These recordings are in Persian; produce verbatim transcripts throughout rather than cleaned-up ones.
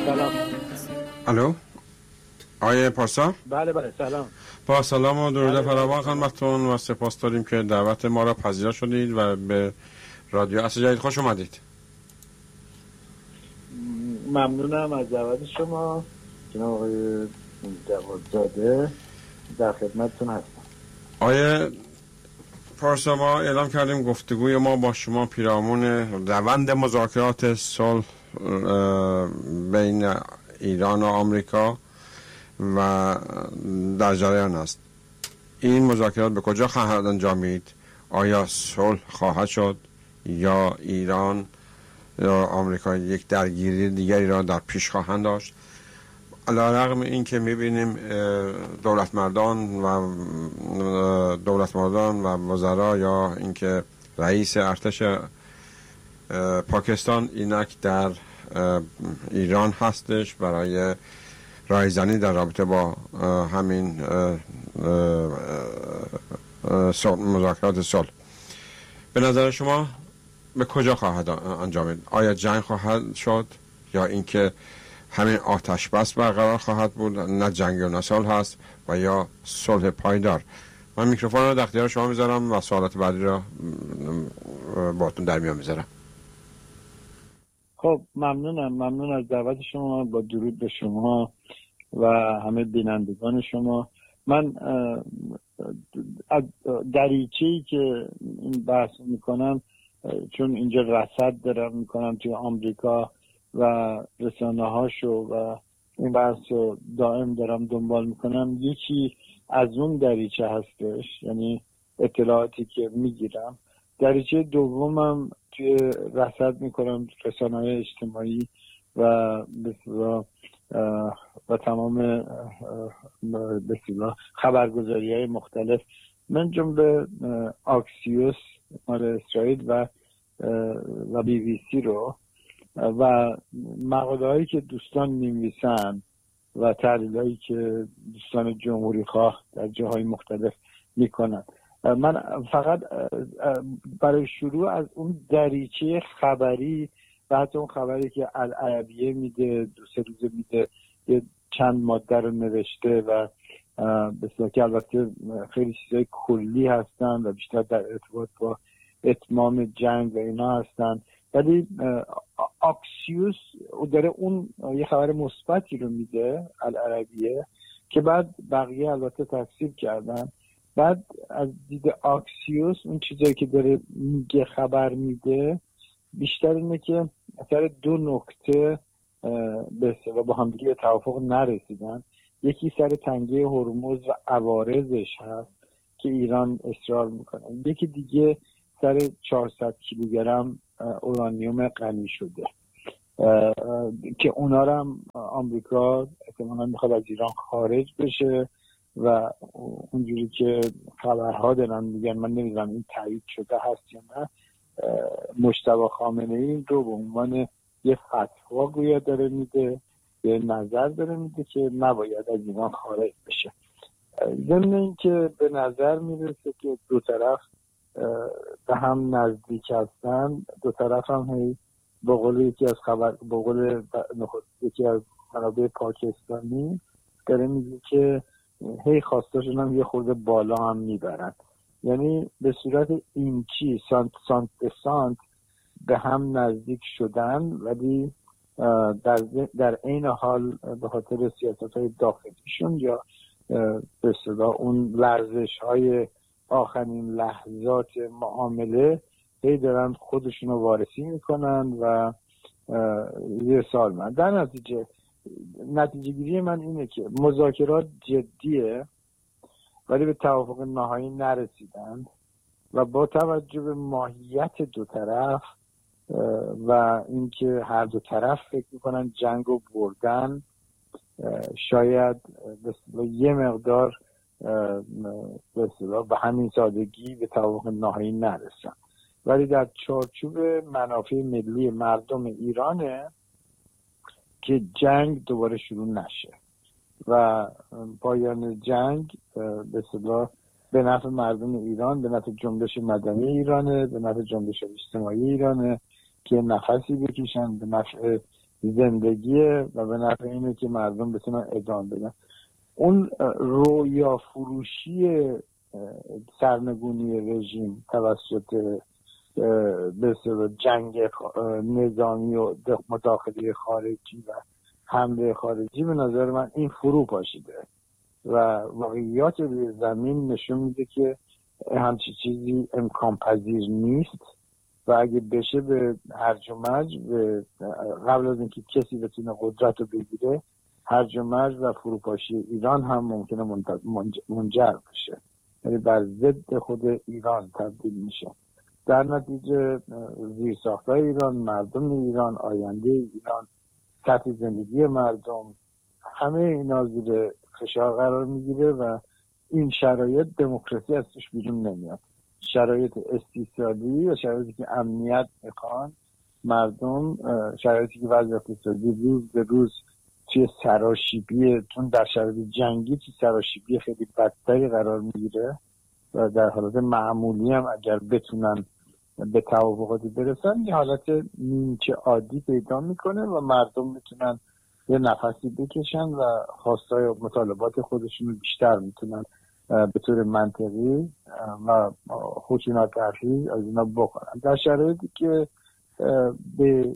سلام. الو آقای پارسا؟ بله بله سلام. با سلام و درود فراوان خدمتتون و سپاس داریم که دعوت ما را پذیرا شدید و به رادیو عصر جدید خوش اومدید. ممنونم از دعوت شما جناب آقای جوادزاده، در خدمتتون هستم. آقای پارسا، ما اعلام کردیم گفتگوی ما با شما پیرامون روند مذاکرات صلح بین ایران و آمریکا و در جریان است. این مذاکرات به کجا خواهد انجامید؟ آیا صلح خواهد شد یا ایران یا آمریکا یک درگیری دیگری را در پیش خواهند داشت؟ علیرغم این که میبینیم دولت مردان و دولت مردان و وزرا یا اینکه رئیس ارتش پاکستان اینک در ایران هستش برای رایزنی در رابطه با همین مذاکرات صلح. به نظر شما به کجا خواهد انجامید؟ آیا جنگ خواهد شد یا اینکه همین آتش بس برقرار خواهد بود، نه جنگ و نه صلح هست، و یا صلح پایدار؟ من میکروفون رو در اختیار شما میذارم و سوالات بعدی را باهاتون در میان میذارم. خب ممنونم ممنون از دعوت شما، با درود به شما و همه بینندگان شما. من دریچه‌ای که این بحث میکنم، چون اینجا رصد دارم میکنم توی آمریکا و رسانه هاشو و این بحث رو دائم دارم دنبال میکنم، یکی از اون دریچه هستش، یعنی اطلاعاتی که میگیرم. دریچه دومم توی رصد میکنم رسانه های اجتماعی و بسیار و تمام بسیار خبرگزاری های مختلف، من جمله آکسیوس مال اسرائیل و و بی بی سی رو و مقاله هایی که دوستان می‌نویسن و تحلیل هایی که دوستان جمهوری خواه در جاهای مختلف میکنن. من فقط برای شروع از اون دریچه خبری و حتی اون خبری که العربیه میده، دو سه روزه میده، یه چند ماده رو نوشته و بسیار که البته خیلی چیزای کلی هستن و بیشتر در ارتباط با اتمام جنگ و اینا هستن، ولی آکسیوس داره اون یه خبر مثبتی رو میده العربیه که بعد بقیه البته تفسیر کردن. بعد از دید آکسیوس اون چیزایی که داره میگه خبر میده بیشتر اینه که اثر دو نکته به اصطلاح با هم دیگه توافق نرسیدن. یکی سر تنگه هرمز و عوارضش هست که ایران اصرار میکنه، یکی دیگه سر چهارصد کیلوگرم اورانیوم غنی شده که اونا رو هم آمریکا احتمالاً میخواد از ایران خارج بشه و اونجوری که خبرها دارن میگن، من نمیدونم این تایید شده هست یا نه، مجتبی خامنه‌ای رو به عنوان یه فتوا گویا داره میده، یه نظر داره میده که نباید از ایران خارج بشه. ضمن این که به نظر میرسه که دو طرف به هم نزدیک هستن، دو طرف هم هی به قول یکی از خبر به قول یکی از منابع پاکستانی داره میگه که هی خواستاشون هم یه خورده بالا هم میبرن، یعنی به صورت اینچی سانت سانت به سانت به هم نزدیک شدن، ولی در در عین حال به خاطر سیاست‌های داخلیشون یا به اصطلاح اون لرزش‌های آخرین لحظات معامله هی دارن خودشون رو وارسی میکنن و یه سال من در نتیجه نتیجه گیری من اینه که مذاکرات جدیه ولی به توافق نهایی نرسیدن و با توجه به ماهیت دو طرف و اینکه هر دو طرف فکر میکنن جنگ رو بردن، شاید به یه مقدار به اصطلاح به همین سادگی به توافق نهایی نرسن، ولی در چارچوب منافع ملی مردم ایرانه که جنگ دوباره شروع نشه و پایان جنگ به اصطلاح به نفع مردم ایران، به نفع جنبش مدنی ایرانه، به نفع جنبش اجتماعی ایرانه که نفسی بکشن، به نفع زندگیه و به نفع اینه که مردم بتونن ادامه بدن. اون رویا فروشی سرنگونی رژیم توسط به اصطلاح جنگ نظامی و مداخله خارجی و حمله خارجی به نظر من این فرو پاشیده و واقعیات روی زمین نشون میده که همچی چیزی امکان پذیر نیست و اگه بشه به هرج و مرج قبل از اینکه کسی بتونه قدرت رو بگیره هرج و مرج و فروپاشی ایران هم ممکنه منجر بشه، یعنی بر ضد خود ایران تبدیل میشه. در نتیجه زیرساخت‌های ایران، مردم ایران، آینده ایران، سطح زندگی مردم، همه اینا زیر فشار قرار میگیره و این شرایط دموکراسی از توش بیرون نمیاد. شرایط استیصالی و شرایطی که امنیت میخوان مردم، شرایطی که وضع اقتصادی روز به روز توی سراشیبی، چون در شرایط جنگی توی سراشیبی خیلی بدتری قرار میگیره و در حالت معمولی هم اگر بتونن به توافقاتی برسن یه حالت نیمچه عادی پیدا میکنه و مردم میتونن یه نفسی بکشن و خواستای و مطالبات خودشون رو بیشتر میتونن به طور منطقی و خشونت طرحی از اینا بکنن. در شرایطی که به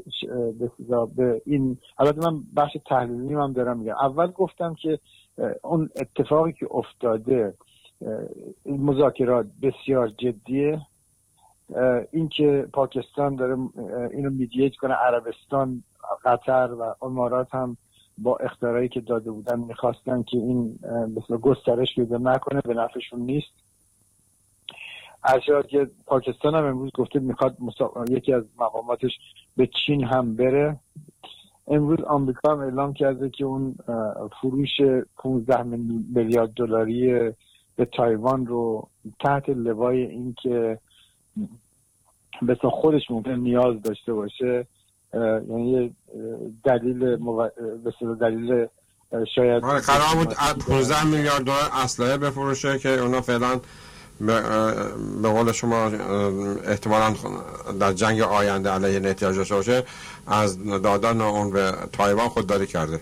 به این حالت من بخش تحلیلی هم دارم میگم. اول گفتم که اون اتفاقی که افتاده این مذاکرات بسیار جدیه، این که پاکستان داره اینو میدییت کنه، عربستان، قطر و امارات هم با اختیارایی که داده بودن میخواستن که این مثلا گسترش پیدا نکنه، به نفعشون نیست. اشاره که پاکستان هم امروز گفته میخواد مسا... یکی از مقاماتش به چین هم بره. امروز آمریکا هم اعلام کرده که اون فروش پانزده میلیارد دلاری به تایوان رو تحت لوای این که مثلا خودش ممکن نیاز داشته باشه، یعنی دلیل مو... مثلا دلیل شاید قرار بود پانزده میلیارد دلار اسلحه بفروشه که اونا فعلا به قول شما احتمالاً در جنگ آینده علیه احتیاج داشته باشه، از دادن اون به تایوان خودداری کرده.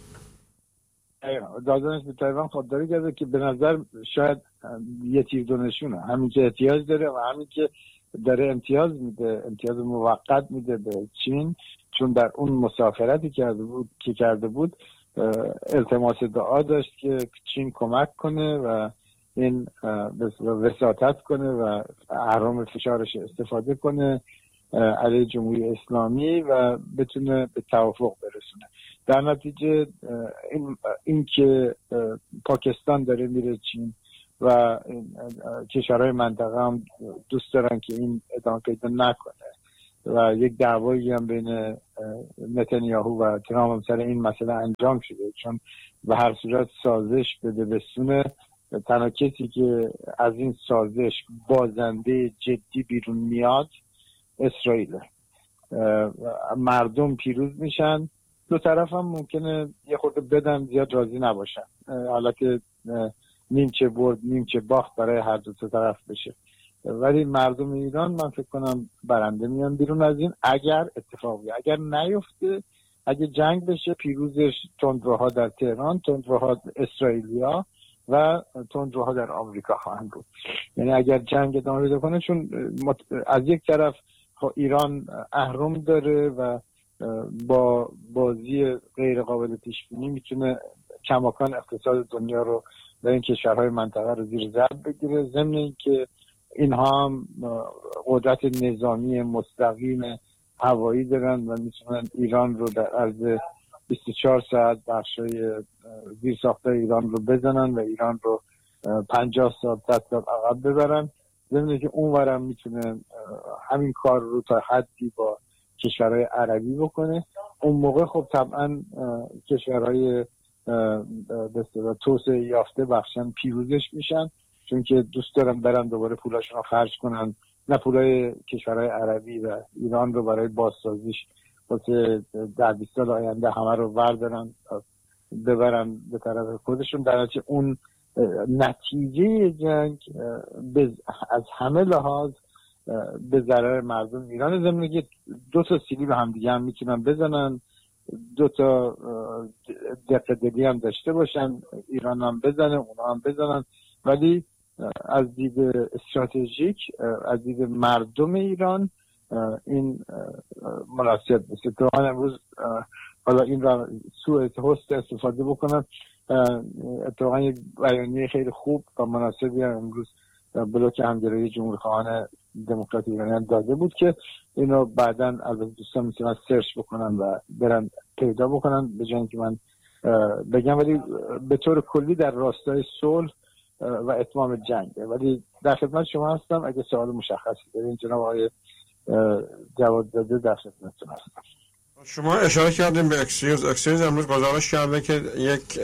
دادنش به تایوان خودداری کرده که به نظر شاید یه تیر دو نشونه، همین که احتیاج داره و همین که داره امتیاز میده، امتیاز موقت میده به چین، چون در اون مسافرتی کرده بود که کرده بود التماس دعا داشت که چین کمک کنه و این وساطت کنه و اهرام فشارش استفاده کنه علیه جمهوری اسلامی و بتونه به توافق برسونه. در نتیجه این, این که پاکستان داره میره چین و کشورهای منطقه هم دوست دارن که این ادامه پیدا نکنه و یک دعوایی هم بین نتانیاهو و ترامپ هم سر این مسئله انجام شده، چون به هر صورت سازش بده بسونه. تنها کسی که از این سازش بازنده جدی بیرون میاد اسرائیل. مردم پیروز میشن، دو طرف هم ممکنه یه خورده بدن زیاد راضی نباشن، حالا که نیمچه برد نیمچه باخت برای هر دو طرف بشه، ولی مردم ایران من فکر کنم برنده میان بیرون از این اگر اتفاقی اگر نیفته. اگه جنگ بشه پیروزش تندروها در تهران، تندروها اسرائیلیا و تندروها در آمریکا خواهند بود. یعنی اگر جنگ ادامه پیدا کنه، چون از یک طرف ایران اهرم داره و با بازی غیر قابل پیش بینی میتونه کماکان اقتصاد دنیا رو و این کشورهای منطقه رو زیر ضرب بگیره، ضمن اینکه اینها هم قدرت نظامی مستقیم هوایی دارن و میتونن ایران رو در عرض بیست و چهار ساعت بخشای زیرساخت‌های ایران رو بزنن و ایران رو پنجاه سال صد سال عقب ببرن، ضمن اینکه اونورم میتونه همین کار رو تا حدی با کشورهای عربی بکنه. اون موقع خب طبعا کشورهای به اصطلاح توسعه یافته بخشن پیروزش میشن، چون که دوست دارن برن دوباره پولاشون رو خرج کنن، نه پولای کشورهای عربی و ایران رو برای بازسازیش واسه ده بیست سال آینده همه رو بردارن ببرن به طرف خودشون. در نتیجه اون نتیجه جنگ از همه لحاظ به ضرر مردم ایران. ضمن که دو تا سیلی به هم دیگه هم میتونن بزنن، دو تا دقیقه دلی هم داشته باشن، ایران هم بزنه اونا هم بزنن، ولی از دید استراتژیک، از دید مردم ایران این مناسب نیست. اتفاقا امروز حالا این را سوء هست استفاده بکنن، اتفاقا یک بیانیه خیلی خوب و مناسبی هم امروز بلوک همگرایی جمهوری خواهان دموکرات ایرانی داده بود که اینو بعداً البته دوستان میتونن سرچ بکنن و برن پیدا بکنن به جای اینکه من بگم، ولی به طور کلی در راستای صلح و اتمام جنگه. ولی در خدمت شما هستم، اگه سوال مشخصی دارین جناب آقای جواد داده در خدمتتون هستم. شما اشاره کردیم به اکسیوز. اکسیوز امروز گزارش کرده که یک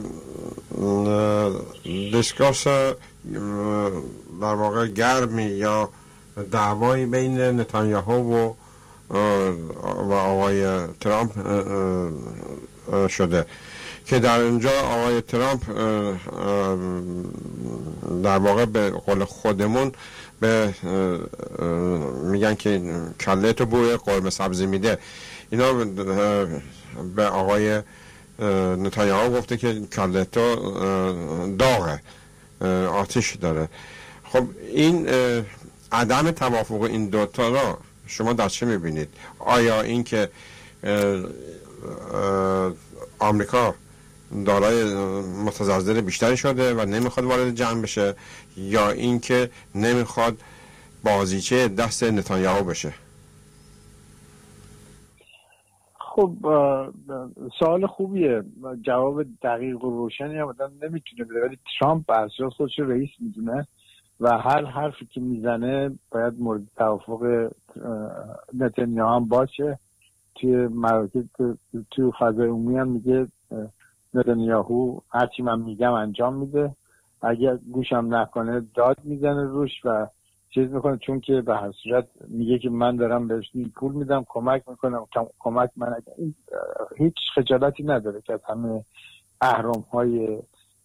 دیسکورس در واقع گرمی یا دعوایی بین نتانیاهو و و آقای ترامپ شده که در اینجا آقای ترامپ در واقع به قول خودمون به میگن که کله تو بوی قرمه سبزی میده. اینا به آقای نتانیاهو گفته که کله تو داغه، آتش داره. خب این عدم توافق این دوتا را شما در چه میبینید؟ آیا این که آمریکا دارای متزلزل بیشتری شده و نمیخواد وارد جنگ بشه، یا این که نمیخواد بازیچه دست نتانیاهو بشه؟ خب سوال خوبیه، جواب دقیق و روشنی هم آدم نمیتونه بده، ولی ترامپ بحثش خودش رئیس میدونه و هر حرفی که میزنه باید مورد توافق نتانیاهو هم باشه. توی مراکز توی فضای عمومی هم میگه نتانیاهو هرچی من میگم انجام میده، اگر گوشم نکنه داد میزنه روش و چیز میکنه، چون که به هر صورت میگه که من دارم بهش پول میدم، کمک میکنم، کمک من هیچ خجالتی نداره که از همه اهرام های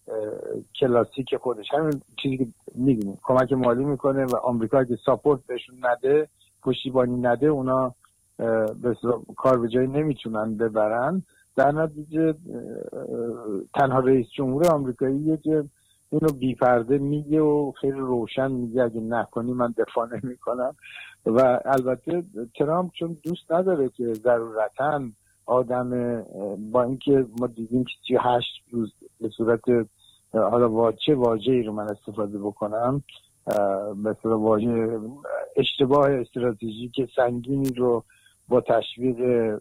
کلاسیک خودش همین چیزی که میدونیم کمک مالی میکنه و آمریکا که ساپورت بهشون نده، پشتیبانی نده، اونا به کار به جایی نمیتونن ببرن. در نتیجه تنها رئیس جمهور آمریکاییه که اینو بی پرده میگه و خیلی روشن میگه اگه نکنی من دفاع نمی کنم. و البته ترامپ چون دوست نداره که ضرورتاً آدم، با اینکه ما دیدیم که سی و هشت روز به صورت حالا واجه واجهی رو من استفاده بکنم، مثلا واژه اشتباه استراتژیک سنگینی رو با تشویق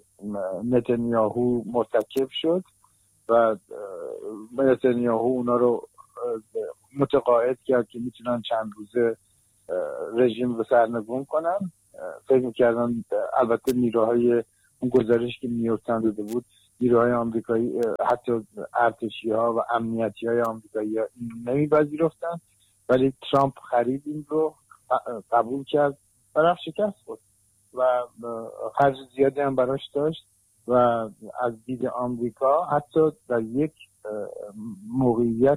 نتانیاهو مرتکب شد و نتانیاهو اونا رو متقاعد کرد که میتونن چند روزه رژیم رو سرنگون کنن. فکر میکردن البته نیروهای اون گزارش که نیویورک تایمز داده بود، نیروهای آمریکایی حتی ارتشی ها و امنیتی های آمریکایی ها نمیپذیرفتن، ولی ترامپ خرید این رو، قبول کرد و رفت شکست خورد و خرج زیادی هم براش داشت و از دید آمریکا حتی در یک موقعیت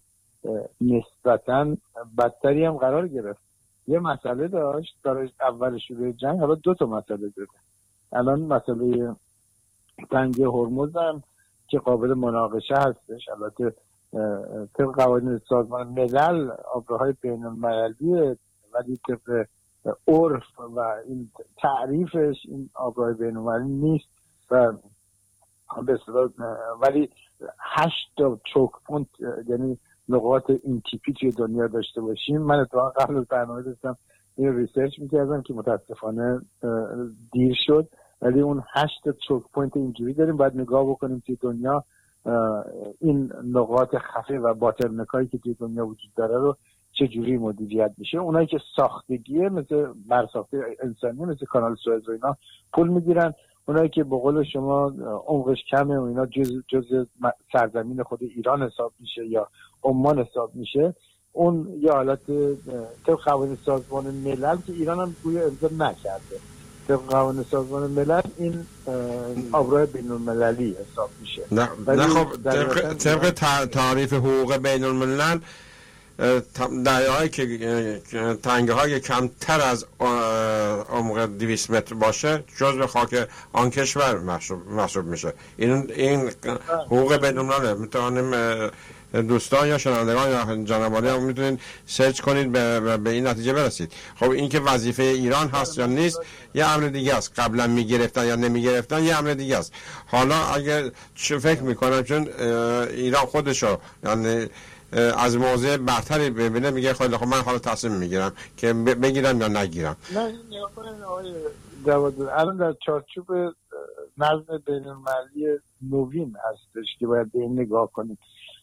نسبتاً بدتری هم قرار گرفت. یه مسئله داشت در اول شروع جنگ، حالا دو تا مسئله داره. الان مسئله تنگه هرمز هم که قابل مناقشه هستش، البته طبق قوانین سازمان ملل آبراهای بین المللیه، ولی طبق عرف و این تعریفش این آبراه بین المللی نیست و به اصطلاح ولی هشت تا چوک پوینت یعنی نقاط این تیپی توی دنیا داشته باشیم. من اتفاقا قبل از برنامه داشتم این ریسرچ میکردم که متاسفانه دیر شد، ولی اون هشت تا چوک پوینت اینجوری داریم، باید نگاه بکنیم توی دنیا این نقاط خفه و باتلنکایی که توی دنیا وجود داره رو چجوری مدیریت میشه. اونایی که ساختگیه مثل برساخته انسانی مثل کانال سوئز و اینا پول میگیرن، اونایی که به قول شما عمقش کمه و اینا جز جز سرزمین خود ایران حساب میشه یا عمان حساب میشه، اون یه حالت طبق قوانین سازمان ملل که ایران هم گویا امضا نکرده، طبق قوانین سازمان ملل این آبراه بین المللی حساب میشه. نه, نه خب طبق, طبق تعریف حقوق بین الملل دریاهایی که تنگه های کمتر از عمق دویست متر باشه جزو خاک آن کشور محسوب, محسوب میشه. این این حقوق بین‌الملله. میتونیم دوستان یا شنوندگان یا جناب عالی هم میتونید سرچ کنید به, به این نتیجه برسید. خب این که وظیفه ایران هست یا نیست یه امر دیگه است، قبلا میگرفتن یا نمیگرفتن یه امر دیگه است. حالا اگر چه فکر میکنم چون ایران خودشو یعنی از موضع برتری ببینه میگه خیلی خب من حالا تصمیم میگیرم که بگیرم یا نگیرم. نه نگاه کنید آقای جواد، الان در چارچوب نظم بین‌المللی نوین هستش که باید به این نگاه کنید.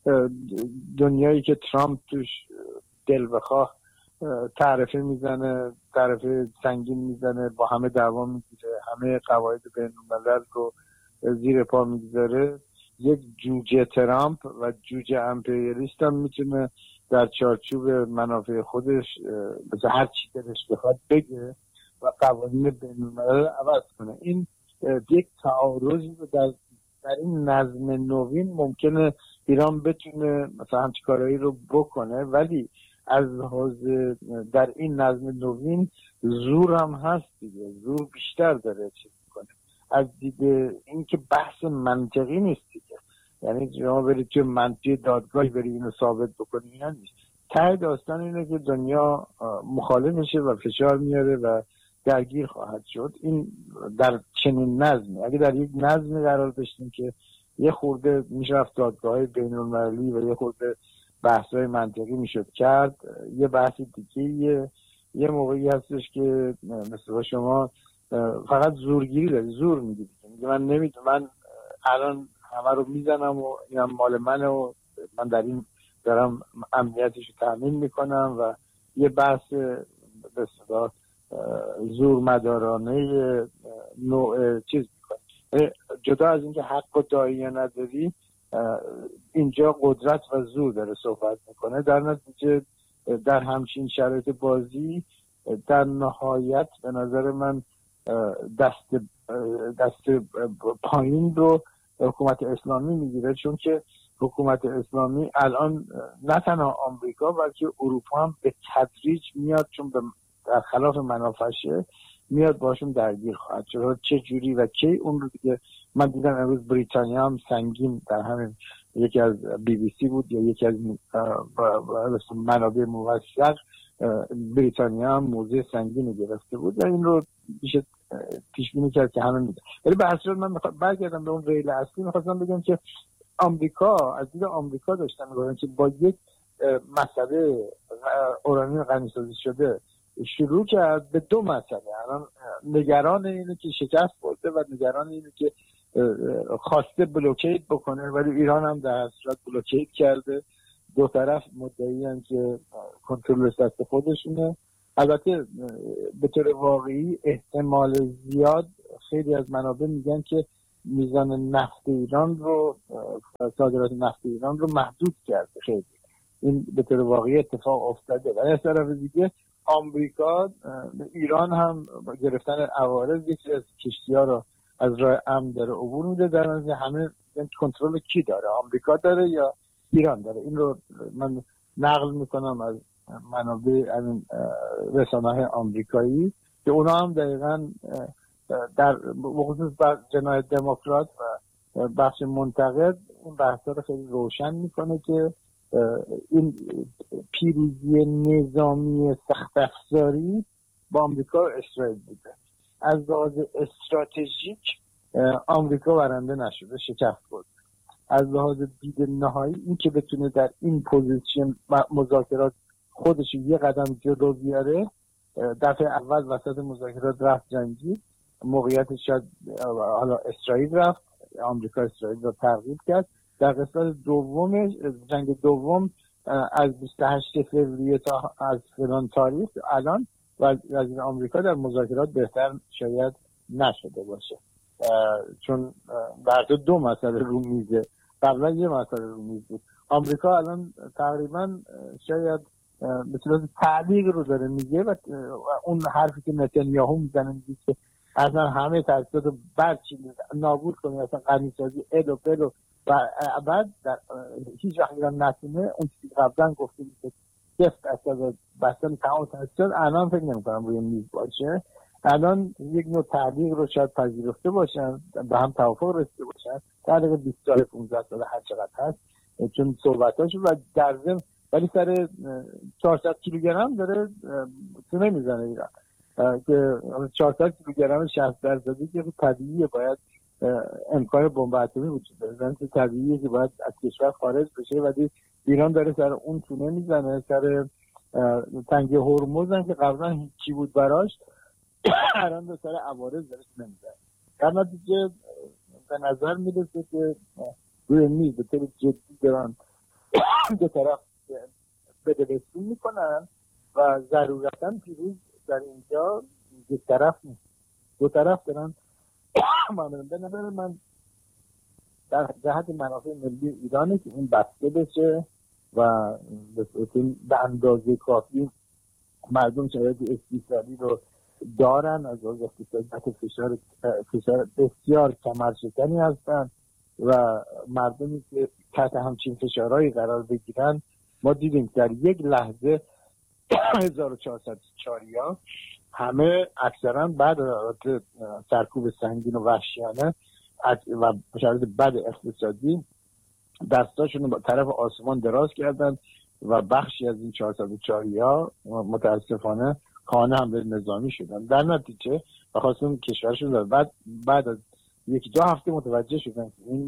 دنیایی که ترامپ توش دل بخواه تعرفه میزنه، تعرفه سنگین میزنه، با همه دعوا میگیره، همه قواعد بین‌الملل رو زیر پا میگذاره، یک جوجه ترامپ و جوجه امپریالیست هم میتونه در چارچوب منافع خودش مثل هر چی دلش بخواد بگه و قوانین بین‌الملل عوض کنه. این یک تعارضی در در این نظم نوین ممکنه ایران بتونه مثلا همچین کارهایی رو بکنه، ولی از لحاظ در این نظم نوین زور هم هست دیگه، زور بیشتر داره چیز میکنه. از دید این که بحث منطقی نیست دیگه، یعنی شما برید توی منطقی دادگاهی برید اینو ثابت بکنی، اینا نیست. ته داستان اینه که دنیا مخالفشه و فشار میاره و درگیر خواهد شد. این در چنین نظمی، اگه در یک نظمی قرار داشتیم که یه خورده میشرفت دادگاه‌های بین‌المللی و یه خورده بحث‌های منطقی میشد کرد، یه بحث دیگه یه, یه موقعی هستش که مثلا شما فقط زورگیری داری، زور میگی میگه من نمیدونم، من الان همه رو میزنم و اینم مال منه و من در این دارم امنیتش رو تامین میکنم و یه بحث به اصطلاح زور مدارانه نوع چیز میکنی. جدا از اینکه حق و داعیه نداری، اینجا قدرت و زور داره صحبت میکنه. در نتیجه در همچین شرایط بازی در نهایت به نظر من دست دست پایین رو حکومت اسلامی میگیره، چون که حکومت اسلامی الان نه تنها آمریکا بلکه اروپا هم به تدریج میاد، چون به در خلاف منافعشه میاد باشون درگیر خواهد شد. چه جوری و کی اون رو دیگه من دیدم امروز بریتانیا هم سنگین در همین یکی از بی بی سی بود یا یکی از منابع موثق بریتانیا هم موضع سنگینی گرفته بود و این رو میشه پیش بینی کرد که همه میده. ولی به هر صورت من میخوام برگردم به اون ریل اصلی. میخواستم بگم که آمریکا از دید آمریکا داشتن میگفتن که با یک مسئله اورانیوم غنی‌سازی شده شروع کرد به دو مسئله. الان نگران اینه که شکست خورده و نگران اینه که خواسته بلوکیت بکنه، ولی ایران هم در صورت بلوکیت کرده. دو طرف مدعی هستند که کنترل دست خودشونه. البته به طور واقعی احتمال زیاد خیلی از منابع میگن که میزان نفت ایران رو صادرات نفت ایران رو محدود کرده. خیلی این به طور واقعی اتفاق افتاده. ولی از طرف دیگه آمریکا ایران هم گرفتن عوارض یکی از کشتی‌ها رو از راه امن داره عبور میده. در نتیجه همه کنترل کی داره، آمریکا داره یا ایران داره؟ این رو من نقل میکنم از منابع این رسانه‌های آمریکایی که اونا هم دقیقاً در بخصوص جناح دموکرات و بخش منتقد این بحثا رو خیلی روشن میکنه که این پیروزی نظامی سخت افزاری با آمریکا و اسرائیل بوده. از لحاظ استراتژیک آمریکا برنده نشده، شکست خورد. از لحاظ دید نهایی این که بتونه در این پوزیشن مذاکرات خودش یه قدم جلو بیاره، دفعه اول وسط مذاکرات رفت جنگید، موقعیت شاید حالا اسرائیل رفت، آمریکا اسرائیل رو ترغیب کرد. در قسمت دوم جنگ دوم از بیست و هشتم فوریه تا از فلان تاریخ الان وزیر آمریکا در مذاکرات بهتر شاید نشده باشه، چون بر دو مسئله رو میزه. قبلا یه مسئله رو میز بود. آمریکا الان تقریبا شاید به صورت تعلیق رو داره میگه و اون حرفی که نتانیاهو میزنه میگه که اصلا همه تأسیسات رو برچید نابود کنید، اصلا غنی‌سازی ال و پل و بعد در هیچ وقت ایران نتونه اون چیزی قبلا گفته میشه صفر درصد بحثم تمام شد، الان فکر نمی‌کنم روی میز باشه. الان یک نوع تعلیق رو شاید پذیرفته باشن، به هم توافق رسیده باشن، تعلیق بیست سال پانزده سال هر چقدر هست، چون صحبتاشو و در ضمن ولی سر چهارصد کیلوگرم داره تونه میزنه ایران که چهارصد کیلوگرم شصت درصدی که طبیعیه، باید امکان بمب اتمی وجود داره، زن که طبیعیه که باید از کشور خارج بشه، ولی ایران داره سر اون تونه میزنه، سر تنگه هرمز هم که قبلا هیچی بود براش الان به سر عوارض داره تونه میزنه. در نتیجه به نظر میرسه که روی میز به طور جدی دارن دو طرف بدبستون میکنن و ضرورتا پیروز در اینجا یک طرف نیست، دو طرف دارن معامله. به نظر من در جهت منافع ملی ایرانه که این بسته بشه و به اندازه کافی مردم شرایط اقتصادی رو دارن، از از اقتصادی فشار فشار بسیار کمرشکنی هستن و مردمی که تحت همچین فشارهایی قرار بگیرن. ما دیدیم در یک لحظه هزار و چهارصد چاریا همه اکثرا بعد از سرکوب سنگین و وحشیانه و شرایط بد اقتصادی دستاشون به طرف آسمان دراز کردن و بخشی از این چهارصد و چاریا متاسفانه خانه حمله نظامی شدن. در نتیجه بخواستم کشورشون داد. بعد بعد از یکی دو هفته متوجه شدن که این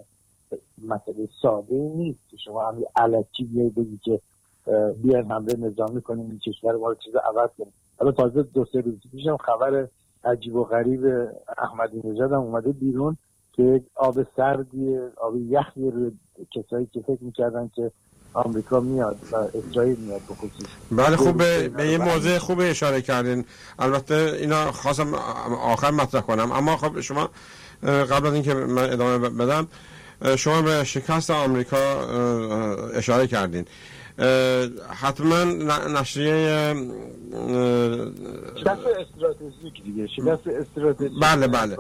مسئله ساده نیست که شما همین الکی بیایی بگی که بیاین حمله نظامی کنیم این کشور ما رو چیز عوض کنیم. حالا تازه دو سه روز پیشم خبر عجیب و غریب احمدی نژاد هم اومده بیرون که آب سردی آب یخی روی کسایی که فکر میکردن که آمریکا میاد و اسرائیل میاد بخصوص. بله خوب به, به این موضوع خوب اشاره کردین. البته اینا خواستم آخر مطرح کنم، اما خب شما قبل از اینکه من ادامه بدم شما به شکست آمریکا اشاره کردین. حتما نشریه شکست استراتژیک دیگه شکست استراتژیک بله بله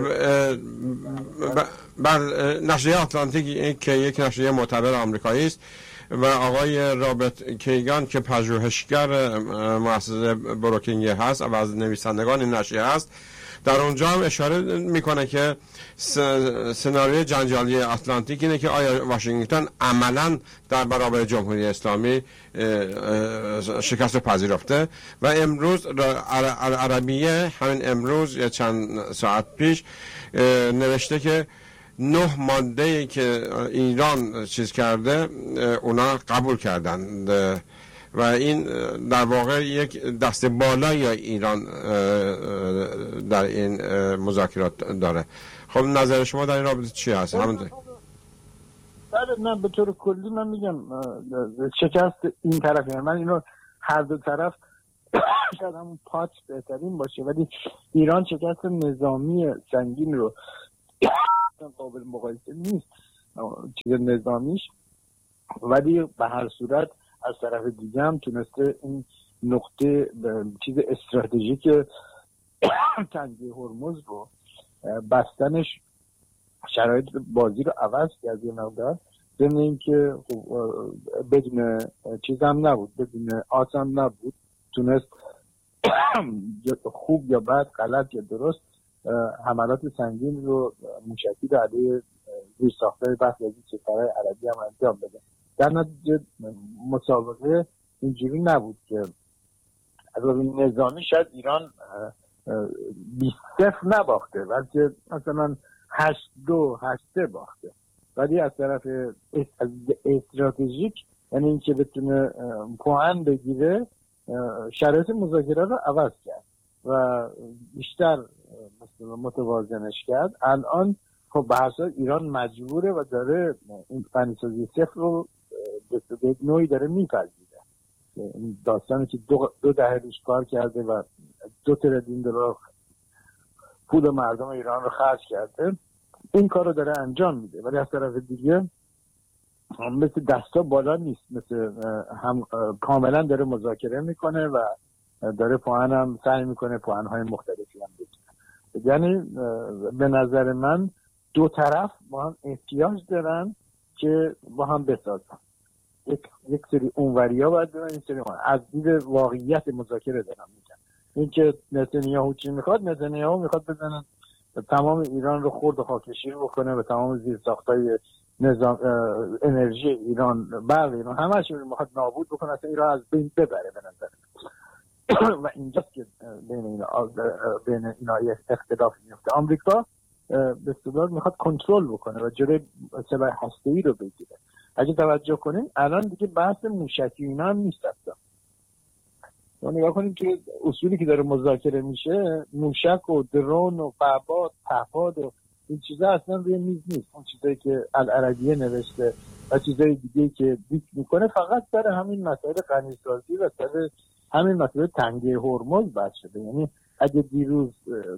بله نشریه آتلانتیک که یک نشریه معتبر آمریکایی است و آقای رابرت کیگان که پژوهشگر مؤسسه بروکینگ هست و از نویسندگان این نشریه هست، در اونجا هم اشاره میکنه که سناریوی جنجالی اتلانتیک اینه که آیا واشنگتن عملاً در برابر جمهوری اسلامی شکست رو پذیرفته و امروز عربیه همین امروز یا چند ساعت پیش نوشته که نه ماده که ایران چیز کرده اونا قبول کردن و این در واقع یک دست بالای ایران در این مذاکرات داره. خب نظر شما در این رابطه چی هست؟ همونطور بله نه به طور کلی من میگم شکست این طرف، یعنی من اینو هر دو طرف شاید همون پات بهترین باشه، ولی ایران شکست نظامی سنگین رو قابل مقایسه نیست چیز نظامیش، ولی به هر صورت از طرف دیگه هم تونسته این نقطه چیز استراتژیک تنگه هرمز رو بستنش شرایط بازی رو عوض کرد یه مقدار، ضمن این که بدون چیز هم نبود، بدون آس هم نبود، تونست خوب یا بد غلط یا درست حملات سنگین رو موشکی رو علیه روی ساختار بحث از کشورهای عربی هم انجام بده. در نتیجه مسابقه اینجوری نبود که از نظامی شاید ایران بیست صفر نباخته بلکه مثلا هشت دو هشت سه باخته، ولی از طرف استراتژیک یعنی این که بتونه پوان بگیره شرایط مذاکره رو عوض کرد و بیشتر متوازنش کرد. الان خب به هر حال ایران مجبوره و داره این فنیسازی صفر رو به نوعی داره میپذیره. این داستانی که دو, دو دهه روش کار کرده و دو تریلیون دلار پول مردم ایران رو خرج کرده، این کار رو داره انجام میده، ولی از طرف دیگه مثل دستا بالا نیست، مثل هم کاملا داره مذاکره میکنه و داره پوان هم سعی میکنه پوانهای مختلفی هم بگیره. یعنی به نظر من دو طرف با هم احتیاج دارن که با هم بسازن. یک یک سری اونوریا باید بدن، این سری از دید واقعیت مذاکره دارم میگم. این که نتانیاهو چی میخواد؟ نتانیاهو میخواد بزنن تمام ایران رو خرد و خاکشیر بکنه و تمام زیرساختای نظام انرژی ایران، برق ایران، همه‌اش رو میخواد نابود بکنه، اصلا ایران از بین ببره به نظر. و اینجاست که بین اینا بین اینا اختلاف میفته. آمریکا به اصطلاح میخواد کنترل بکنه و جلوی سلاح هسته‌ای رو بگیره. اگه توجه کنین الان دیگه بحث موشکی اینا هم نیست اصلا. ما نگاه کنیم که اصولی که داره مذاکره میشه، موشک و درون و فعباد پهپاد و این چیزا اصلا روی میز نیست. اون چیزایی که العربیه نوشته و چیزای دیگه که دیک میکنه فقط سر همین مسائل غنیسازی و سر همین مسئله تنگه هرمز بحث شده. یعنی اگه دیروز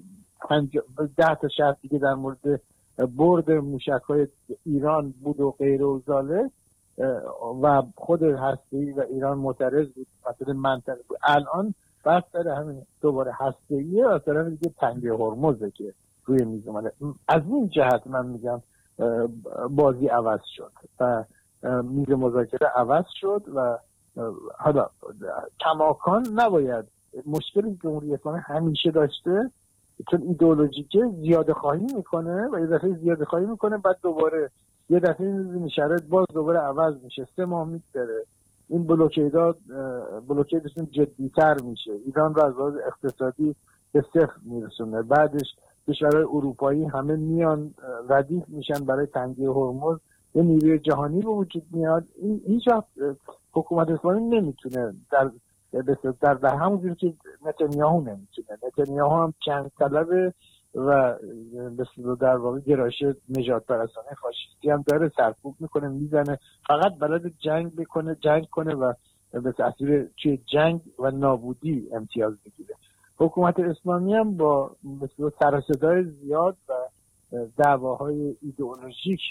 ده تا شرط دیگه در مورد برد موشک‌های ایران بود و غیر و ذالک و خود هسته‌ای و ایران معترض بود، مسئله منطقه بود، الان بحث سر همین دوباره هسته‌ایه و سر دیگه تنگه هرمزه که روی میز اومده. از این جهت من میگم بازی عوض شد و میز مذاکره عوض شد و حالا کماکان نباید مشکلی که جمهوری اسلامی همیشه داشته، چون ایدئولوژیکه زیاده خواهی میکنه و یه دفعه زیاده خواهی میکنه بعد دوباره یه دفعه این شرایط باز دوباره عوض میشه، سه ماه میگذره، این بلوکیدات بلوکیدشون جدی‌تر میشه، ایران رو از لحاظ اقتصادی به صفر میرسونه، بعدش کشورهای اروپایی همه میان ردیف میشن برای تنگه هرمز، یه نیروی جهانی به وجود میاد. این هیچ وقت حکومت اسلامی نمیتونه در در در همونجوری که نتانیاهو نمیتونه. نتانیاهو هم چند طلبه و در واقع گرایش نجات پرستانه فاشیستی هم داره، سرکوب میکنه، میزنه، فقط بلد جنگ بکنه، جنگ کنه و به تاثیر توی جنگ و نابودی امتیاز بگیره. حکومت اسلامی هم با مثل سر و صدای زیاد و دعواهای ایدئولوژیک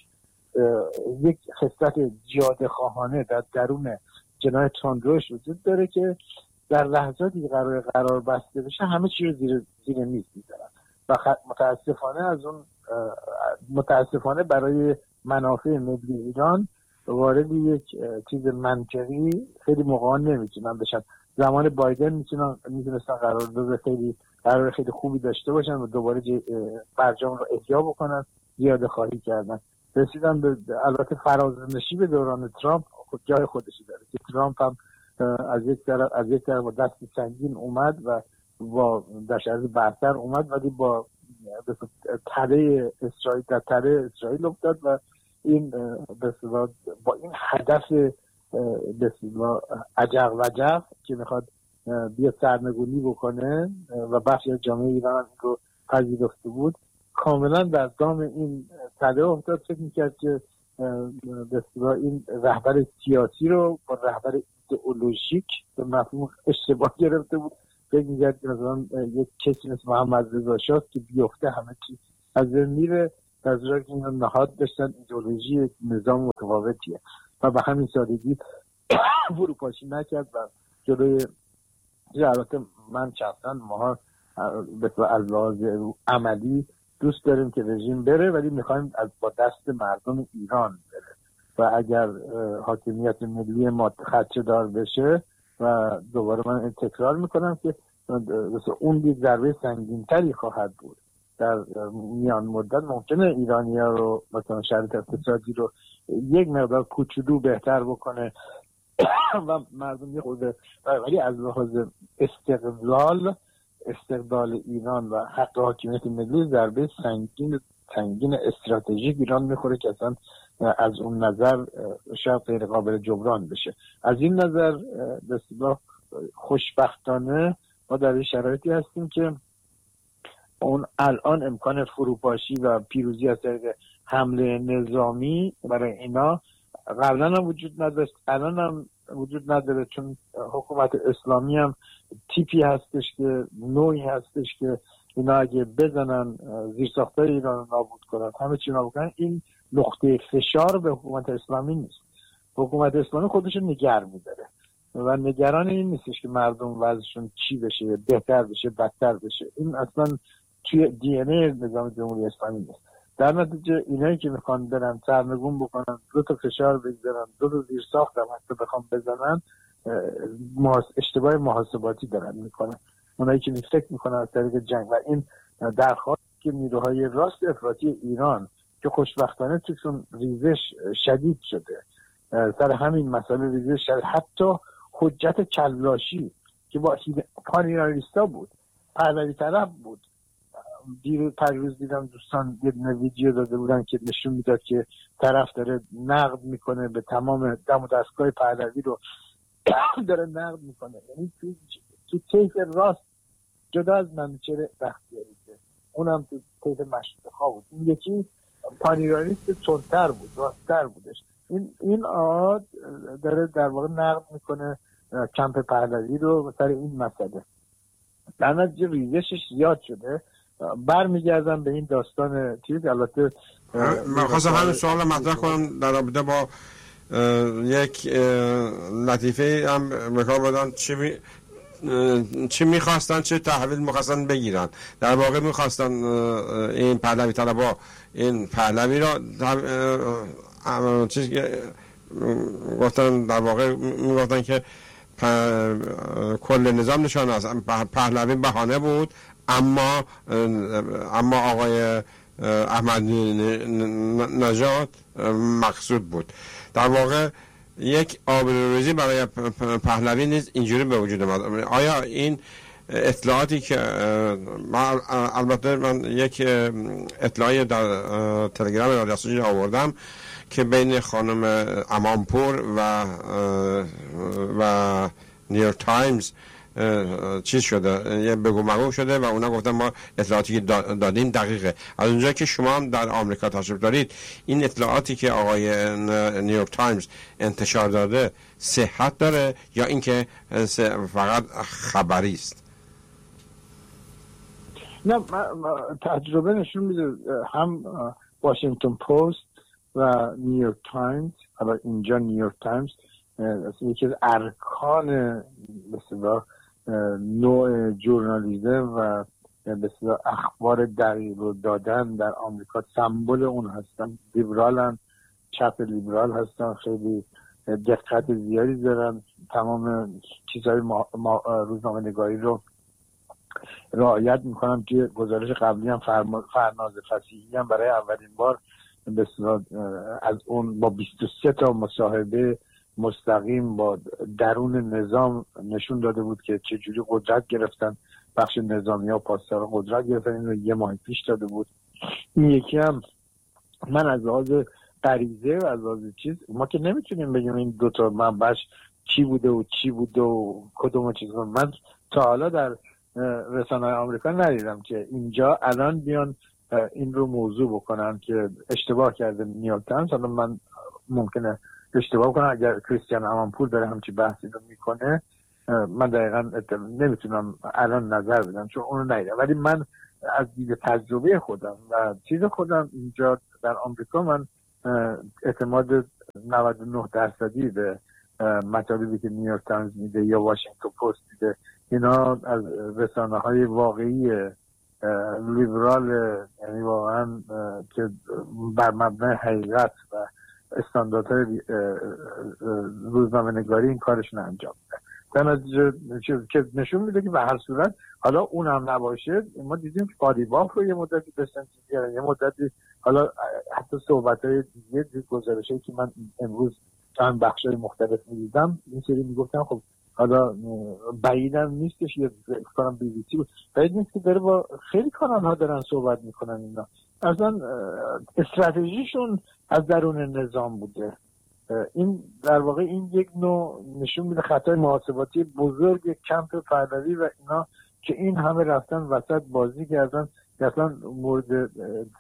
یک خصلت زیاده خواهانه در درون جناح تندروش وجود داره که در لحظاتی که قرار قرار بسته بشه همه چی رو زیر زیر میز میذارن و متاسفانه از اون متاسفانه برای منافع ملی ایران وارد یک چیز منطقی خیلی موقعا نمیتونن بشن. زمان بایدن میتونن میتونستن قرارداد خیلی قرار خیلی خوبی داشته باشن و دوباره برجام رو احیا بکنن، زیاده خواهی کردن، رسیدن به البته فرازنشی به دوران ترامپ خود جای خودشی داره که ترامپ هم از یک طرف از یک طرف با دست سنگین اومد و با در شرایط برتر اومد ولی با تله اسرائیل در تله اسرائیل افتاد و این به اصطلاح با این هدف به اصطلاح عجق وجق که میخواد بیا سرنگونی بکنه و بخشی از جامعه ایران رو پذیرفته بود، کاملا در دام این تله افتاد. فکر میکرد که به اصطلاح این رهبر سیاسی رو با رهبر ایدئولوژیک به مفهوم اشتباه گرفته بود. فکر میکرد که مثلا یک کسی مثل محمد رضا شاه که بیفته همه چیز از بین میره، در صورتی که اینا نهاد داشتن ایدئولوژی نظام متفاوتیه و به همین سادگی فروپاشی نکرد و جلوی البته من شخصا ماها به طور از لحاظ عملی دوست داریم که رژیم بره ولی میخوایم از با دست مردم ایران بره و اگر حاکمیت ملی ما خدشه دار بشه و دوباره من تکرار میکنم که اون یک ضربه سنگین‌تری خواهد بود در میان مدت. ممکنه ایرانی‌ها رو مثلا شرایط اقتصادی رو یک مقدار کوچولو بهتر بکنه و مردم یه خورده، ولی از لحاظ استقلال استقلال ایران و حق حاکمیت ملی ضربه سنگین سنگین استراتژیک ایران میخوره که اصلا از اون نظر شاید غیر قابل جبران بشه. از این نظر به اصطلاح خوشبختانه ما در شرایطی هستیم که اون الان امکان فروپاشی و پیروزی از طریق حمله نظامی برای اینا قبلا هم وجود نداشت، الان هم وجود نداره، چون حکومت اسلامی هم تیپی هستش که نوعی هستش که اینا اگه بزنن زیرساختای ایران رو نابود کنن، همه چی نابود کنن، این نقطه فشار به حکومت اسلامی نیست. حکومت اسلامی خودش رو نگر می‌داره و نگران این نیستش که مردم وضعشون چی بشه، بهتر بشه، بدتر بشه. این اصلا توی دی ان ای نظام جمهوری اسلامی نیست. در نتیجه اینایی که میخوان برن سرنگون بکنن، دو تا فشار بگذارن، دو تا زیر ساخت هم حتی بخوام بزنن، اشتباه محاسباتی دارن میکنن. اونایی که فکر میکنن از طریق جنگ، و این درخواست که نیروهای راست افراطی ایران که خوشبختانه توشون ریزش شدید شده، سر همین مسئله ریزش شدید، حتی حجت کلاشی که با پانیرالیستا بود، پهلوی طرف بود. دیروز پریروز دیدم دوستان یه ویدیو داده بودن که نشون میداد که طرف داره نقد میکنه به تمام دم و دستگاه پهلوی رو داره نقد میکنه. یعنی تو تو طیف راست جدا از منوچهر بختیاری که اونم تو طیف مشروطه ها بود، این یکی پانیرالیست تندتر بود، راستتر بودش. این این آد داره در واقع نقد میکنه کمپ پهلوی رو سر این مسئله. در نتیجه ریزشش زیاد شده. برمیگردم به این داستان چیز. البته من خواستم همین سوال مطرح کنم در رابطه با یک لطیفه هم بکار بردن، چی می چی میخواستن، چه تحویل میخواستن بگیرن. در واقع میخواستن این پهلوی طلبا این پهلوی را چیز گفتن، در واقع میگفتن که کل نظام نشان است، پهلوی بهانه بود، اما اما آقای احمد نژاد مقصود بود. در واقع یک آبروریزی برای پهلوی نیز اینجوری به وجود اومد. آیا این اطلاعاتی که من البته من یک اطلاعی در تلگرام رادیو آوردم که بین خانم امامپور و و نیویورک تایمز چیز شده، یه بگو مگو شده و اونا گفتن ما اطلاعاتی که دادیم دقیقه. از اونجایی که شما هم در آمریکا تشریف دارید، این اطلاعاتی که آقای نیویورک تایمز انتشار داده صحت داره یا اینکه فقط خبری است؟ نه، تجربه نشون میده هم واشنگتن پست و نیویورک تایمز، حالا اینجا نیویورک تایمز یکی از ارکان مثلا نوع ژورنالیسم و مثلا اخبار دقیق رو دادن در آمریکا، سمبل اون هستن. لیبرالن، چپ لیبرال هستن، خیلی دقت زیادی دارن، تمام چیزهای روزنامه نگاری رو رعایت میکنن. توی گزارش قبلی هم فرناز فصیحی هم برای اولین بار مثلا از اون با بیست و سه تا مصاحبه مستقیم با درون نظام نشون داده بود که چجوری قدرت گرفتن، بخش نظامی ها پاسدار قدرت گرفتن. این رو یه ماه پیش داده بود. این یکی هم من از لحاظ غریزه و از لحاظ چیز، ما که نمیتونیم بگیم این دوتا منبعش چی بوده و چی بوده و کدوم چیز. من تا حالا در رسانه‌های آمریکا ندیدم که اینجا الان بیان این رو موضوع بکنن که اشتباه کرده نیویورک تایمز. حالا من ممکنه اشتباه کنم، اگر کریستیان امامپور داره همچی بحثی رو میکنه من دقیقا نمیتونم الان نظر بدم چون اونو ندیدم. ولی من از دید تجربه خودم و چیز خودم اینجا در آمریکا من اعتماد نود و نه درصدی به مطالبی که نیویورک تایمز میده یا واشنگتن پست میده، اینا از رسانه های واقعی لیبرال، یعنی واقعا که بر مبنای حقیقت و استانداردهای روزنامه نگاری این کارشون انجام میدن. در نتیجه که نشون میده که به هر صورت حالا اون هم نباشه. ما دیدیم که قالیباف رو یه مدتی بسنجی کردن، یه مدتی حالا حتی صحبت‌های دیگه گزارشایی که من امروز چند بخشای مختلف میدیدم این سری میگفتن خب حالا بعیدم نیستش، یه کنم بی بی سی بود، بعید نیست که داره با خیلی کانال ها دارن صحبت میکنن. اینا اصلا استراتژیشون از درون نظام بوده. این در واقع این یک نوع نشون میده خطای محاسباتی بزرگ کمپ پهلوی و اینا که این همه رفتن وسط بازی کردن که اصلا مورد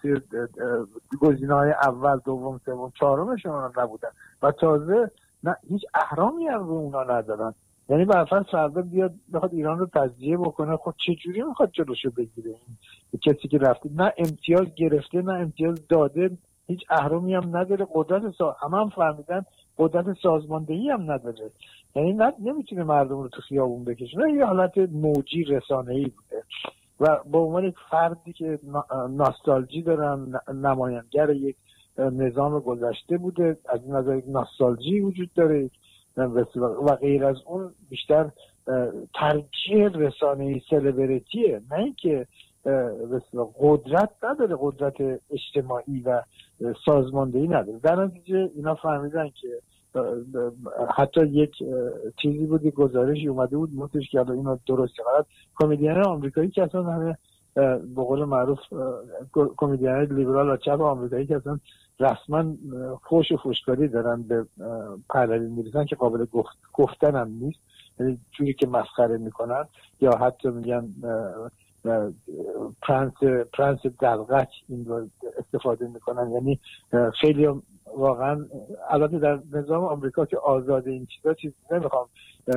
گزینه‌های اول، دوم، سوم، چهارمشون نبودن و تازه نه هیچ اهرامی هم رو اونا ندارن. یعنی برفرض فردا بیاد بخواد ایران رو تجزیه بکنه، خب چه جوری میخواد جلوشو بگیره؟ این کسی که رفته نه امتیاز گرفته نه امتیاز داده، هیچ اهرامی هم نداره، قدرت سا... همه هم فهمیدن قدرت سازماندهی هم نداره. یعنی نه نمیتونه مردم رو تو خیابون بکشه. نه یه حالت موجی رسانه‌ای بوده. و به عنوان یک فردی که ناستالژی دارن، نمایانگر یک نظام گذشته بوده، از این نظر یک ناستالژی وجود داره و غیر از اون بیشتر ترجیح رسانه‌ای سلبریتیه، نه اینکه قدرت نداره، قدرت اجتماعی و سازماندهی نداره. در نتیجه اینا فهمیدن که حتی یک چیزی بودی، گزارشی اومده بود متش که اینو درست غلط، کمدین آمریکایی که اصلا همه به قول معروف کمدین لیبرال و چپ آمریکایی که اصلا رسما فوش و فوشکاری دارن به پهلوی میرسن که قابل گفت گفتن هم نیست، یعنی جوری که مسخره میکنن یا حتی میگن پرنس پرنس دلغک این رو استفاده میکنن. یعنی خیلی واقعا البته در نظام آمریکا که آزاده این چیزا چیز نمیخوام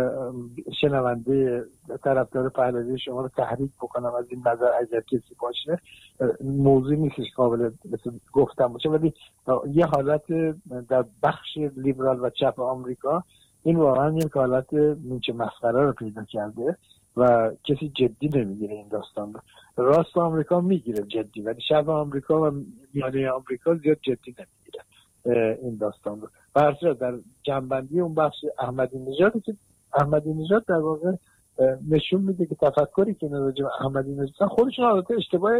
شنونده طرفدار پهلوی شما رو تحریک بکنم از این نظر اگر کسی باشه، موضوع نیستش قابل گفتم باشه، ولی یه حالت در بخش لیبرال و چپ آمریکا این واقعا یک حالت نیمچه مسخره رو پیدا کرده و کسی جدی نمیگیره این داستان رو. راست آمریکا میگیره جدی ولی شب آمریکا و میانه آمریکا زیاد جدی نمیگیره این داستان رو. برای در جنبندی اون بخش احمدی نژادی که احمدی نژاد در واقع نشون میده که تفکری که راجع به احمدی نژاد خودشون البته اشتباه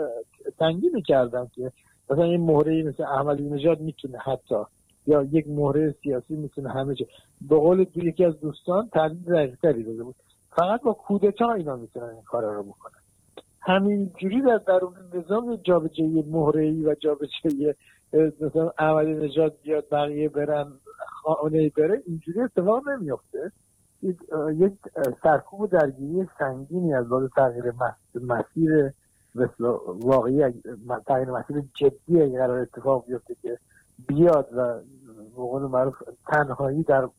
تنگی میکردن که مثلا این مهره مثل احمدی نژاد میتونه حتی یا یک مهره سیاسی میتونه همه چی، به قول یکی از دوستان تحلیل دقیق‌تری داده بود، فقط با کودتا اینا میتونن این کارا رو بکنن. همینجوری در درون نظام جابجایی مهره‌ای و جابجایی مثلا احمدی نژاد بیاد بقیه برن خانه‌ای بره اینجوری اتفاق نمیفته. یک سرکوب درگیری سنگینی از لحاظ تغییر مسیر واقعی، تغییر مسیر جدی اگه قرار اتفاق بیفته که بیاد و به قول معروف تنهایی در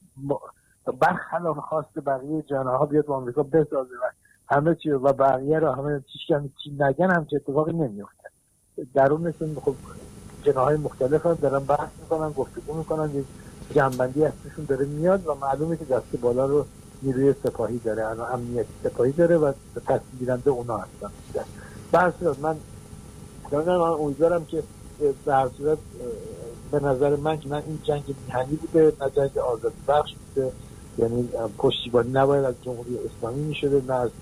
برخلاف خواست بقیه جناها بیاد با آمریکا بسازه و همه چی و بقیه رو همه چیز چی نگن، هم چه اتفاقی نمیفته. درونشون خب جناهای مختلف هم دارن بحث میکنن، گفتگو میکنن، یک جنبندی هستشون داره میاد و معلومه که دست بالا رو نیروی سپاهی داره، امنیتی سپاهی داره و تصمیم گیرنده اونا هستن. به هر صورت من من امیدوارم که به هر صورت به نظر من که نه این جنگ میهنی بوده نه جنگ آزادی بخش بوده، یعنی پشتیبانی نباید از جمهوری اسلامی میشده، نه از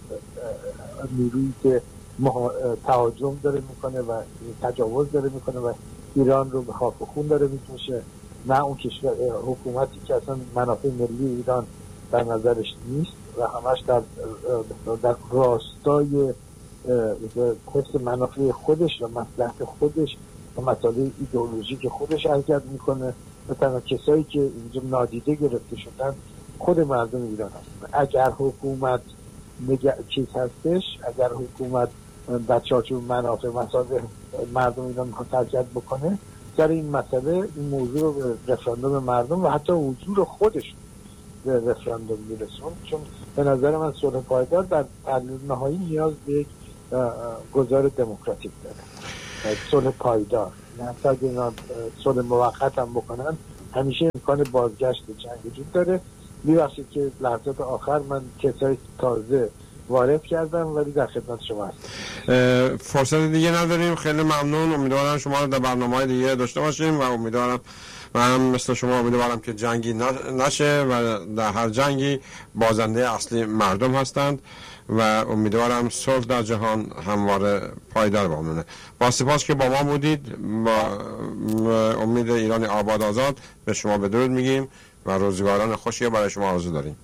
نیرویی که تهاجم داره میکنه و تجاوز داره میکنه و ایران رو به خاک و خون داره میکشه، نه اون کشور حکومتی که اصلا منافع ملی ایران در نظرش نیست و همش در در راستای حفظ منافع خودش و مصلحت خودش و مسائل ایدئولوژیک خودش حرکت میکنه و تنها کسایی که اینجا نادیده گرفته شدن خود مردم ایران هستن. اگر حکومت نگ... چیز هستش، اگر حکومت در چارچوب منافع مسائل مردم ایران میخواد حرکت بکنه، سر این مسئله این موضوع رو به رفراندوم مردم و حتی حضور خودشون به رفراندوم میرسون، چون به نظر من صلح پایدار در تحلیل نهایی نیاز به یک گذار دموکراتیک داره، صلح پایدار. نه تا اگه اینا صلح موقت هم بکنن همیشه امکان بازگشت به جنگ وجود داره. میبخشید که لحظات آخر من کسای تازه وارد کردم ولی در خدمت شما هستم. فرصت دیگه نداریم، خیلی ممنون. امیدوارم شما رو در برنامه‌های دیگه داشته باشیم و امیدوارم من مثل شما امیدوارم که جنگی نشه و در هر جنگی بازنده اصلی مردم هستند و امیدوارم صلح در جهان همواره پایدار بمونه. با سپاس که با ما بودید. با امید ایران آباد آزاد به شما بدرود میگیم و روزگاران خوشی برای شما آرزو داریم.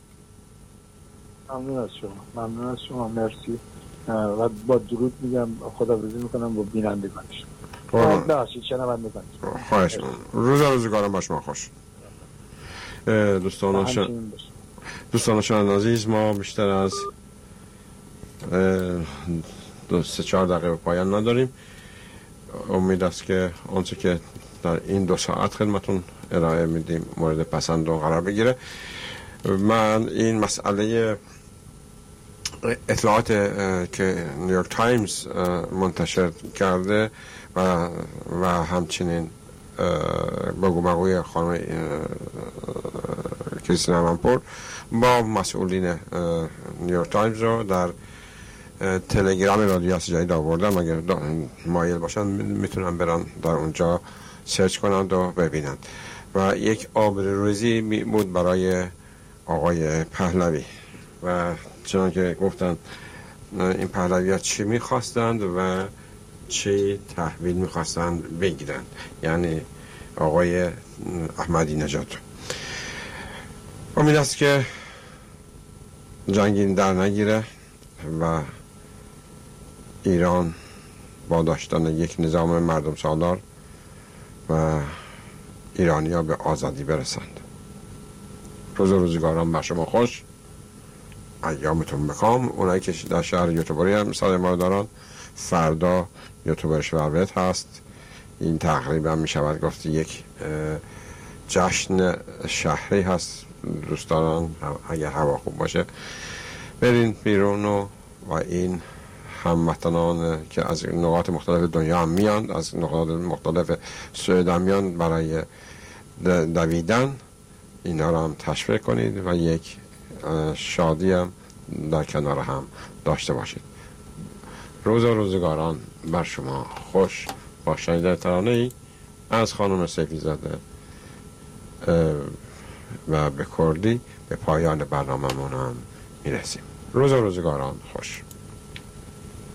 ممنون از شما، ممنون از شما، مرسی و با درود میگم خداحافظی میکنم با بینندگان شما. باشید شنوندگان. خواهش می‌کنم. روز روزگاران با شما خوش. دوستان شن... دوستان شنوندگان عزیز، ما بیشتر از دو سه چهار دقیقه به پایان نداریم. امید است که آنچه که در این دو ساعت خدمتون ارائه میدیم مورد پسند و قرار بگیره. من این مسئله اطلاعات که نیویورک تایمز منتشر کرده و و همچنین بگو مگوی خانم کریستینا امنپور با مسئولین نیویورک تایمز رو در تلگرام رادیو سجاد آوردم، اگر مایل باشن میتونن برن در اونجا سرچ کنند و ببینند. و یک آبروریزی بود برای آقای پهلوی و چون که گفتن این پهلوی ها چی میخواستند و چی تحویل میخواستند بگیرند، یعنی آقای احمدی نژاد. امید است که جنگی در نگیره و ایران با داشتن یک نظام مردم سالار و ایرانی ها به آزادی برسند. روز و روزگاران بر شما خوش، ایامتون بکام. اونایی که در شهر یوتیوبری هم مثال ما دارن، فردا یوتیوبر شوربت هست. این تقریبا می شود گفت یک جشن شهری هست. دوستان اگر هوا خوب باشه برین بیرون و, و این هموطنان که از نقاط مختلف دنیا هم میان، از نقاط مختلف سوئد هم میان برای دویدن، اینا رو هم تشویق کنید و یک شادی هم در کنار هم داشته باشید. روز و روزگاران بر شما خوش. با شنیدن ترانه ای از خانم سفیزاده و به کردی به پایان برنامه من هم میرسیم. روز و روزگاران خوش.